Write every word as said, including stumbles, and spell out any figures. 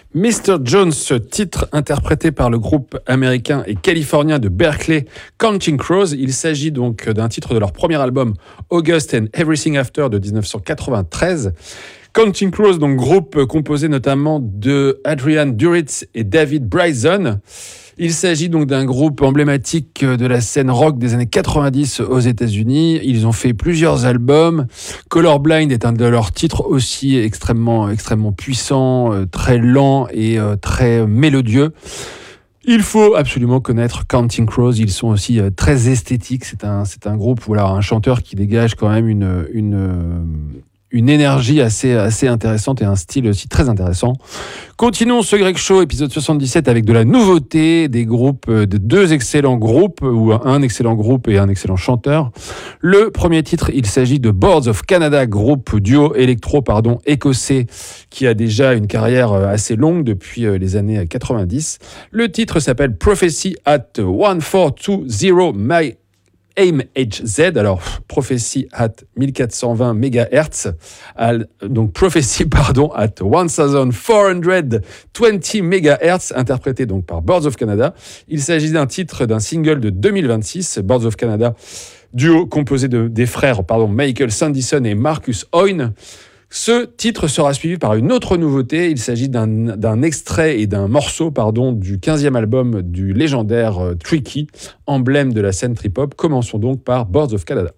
mister Jones, titre interprété par le groupe américain et californien de Berkeley, Counting Crows. Il s'agit donc d'un titre de leur premier album, August and Everything After, de dix-neuf cent quatre-vingt-treize. Counting Crows, donc groupe composé notamment de Adrian Duritz et David Bryson. Il s'agit donc d'un groupe emblématique de la scène rock des années quatre-vingt-dix aux États-Unis. Ils ont fait plusieurs albums. Colorblind est un de leurs titres aussi extrêmement, extrêmement puissant, très lent et très mélodieux. Il faut absolument connaître Counting Crows. Ils sont aussi très esthétiques. C'est un, c'est un groupe, voilà, un chanteur qui dégage quand même une, une, une énergie assez, assez intéressante et un style aussi très intéressant. Continuons ce Greg Show, épisode soixante-dix-sept, avec de la nouveauté, des groupes, de deux excellents groupes, ou un excellent groupe et un excellent chanteur. Le premier titre, il s'agit de Boards of Canada, groupe duo électro, pardon, écossais, qui a déjà une carrière assez longue depuis les années quatre-vingt-dix. Le titre s'appelle Prophecy at one four two zero My Aim H Z, alors Prophecy at mille quatre cent vingt mégahertz, donc Prophecy pardon at fourteen twenty mégahertz, interprété donc par Boards of Canada. Il s'agit d'un titre d'un single de deux mille vingt-six, Boards of Canada, duo composé de, des frères pardon, Michael Sandison et Marcus Hoyne. Ce titre sera suivi par une autre nouveauté. Il s'agit d'un, d'un extrait et d'un morceau pardon, du quinzième album du légendaire euh, Tricky, emblème de la scène trip-hop. Commençons donc par Boards of Canada.